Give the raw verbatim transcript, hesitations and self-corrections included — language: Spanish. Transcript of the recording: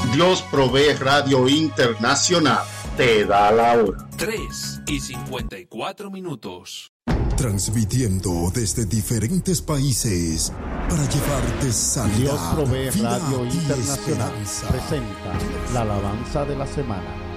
Dios Provee Radio Internacional te da la hora. tres y cincuenta y cuatro minutos. Transmitiendo desde diferentes países para llevarte sanidad. Dios Provee vida Radio y Internacional esperanza. presenta la alabanza de la semana.